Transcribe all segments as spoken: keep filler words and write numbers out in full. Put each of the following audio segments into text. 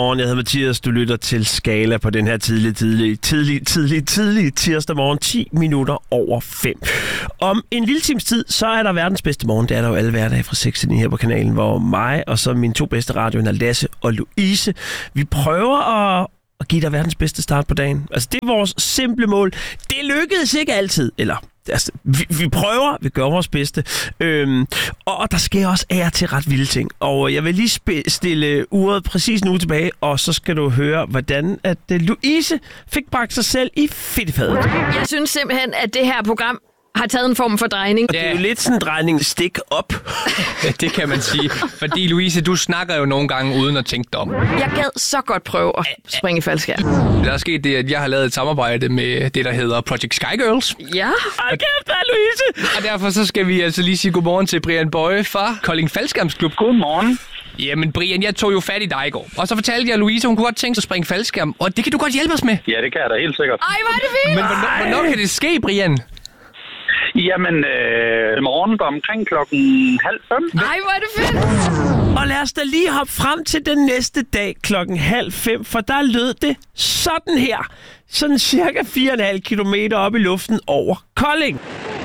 Godmorgen, jeg hedder Mathias. Du lytter til Skala på den her tidlige, tidlige, tidlige, tidlige, tidlige tirsdag morgen. ti minutter over fem. Om en lille times tid, så er der verdens bedste morgen. Det er der jo alle hverdage fra seks til ni her på kanalen, hvor mig og så mine to bedste radioer, Lasse og Louise, vi prøver at... og give dig verdens bedste start på dagen. Altså, det er vores simple mål. Det lykkedes ikke altid. Eller, altså, vi, vi prøver, vi gør vores bedste. Øhm, og, og der sker også af til ret vilde ting. Og jeg vil lige sp- stille uret præcis nu tilbage, og så skal du høre, hvordan at uh, Louise fik bragt sig selv i fedtefadet. Jeg synes simpelthen, at det her program har taget en form for drejning. Og det er jo lidt sådan en drejning stik op. Det kan man sige. Fordi Louise, du snakker jo nogle gange uden at tænke dig om. Jeg gad så godt prøve at springe i faldskærm. Der er sket det, at jeg har lavet et samarbejde med det, der hedder Project Sky Girls. Ja. Ej, kæft, der er Louise! Og derfor så skal vi altså lige sige godmorgen til Brian Bøje fra Kolding Faldskærmsklub. Godmorgen. Jamen Brian, jeg tog jo fat i dig i går. Og så fortalte jeg Louise, hun kunne godt tænke sig at springe faldskærm. Og det kan du godt hjælpe os med. Ja, det kan jeg da helt sikkert. Ej, hvor er det fint! Men hvornår, hvornår kan det ske, Brian? Jamen, øh, morgen på omkring klokken halv fem. Ej, hvor er det fedt! Og lad os da lige hoppe frem til den næste dag klokken halv fem, for der lød det sådan her. Sådan cirka fire komma fem kilometer op i luften over Kolding.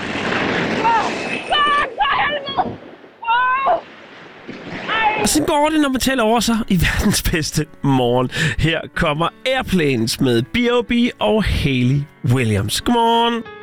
Og så går det, når man taler over sig i verdens bedste morgen. Her kommer Airplanes med B O B og Hayley Williams. Godmorgen.